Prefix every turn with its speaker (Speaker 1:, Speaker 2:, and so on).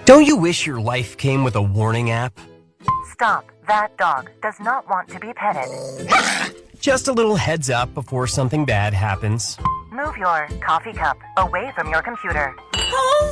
Speaker 1: Don't you wish your life came with a warning app?
Speaker 2: Stop. That dog does not want to be petted.
Speaker 1: Just a little heads up before something bad happens.
Speaker 2: Move your coffee cup away from your computer.
Speaker 3: Oh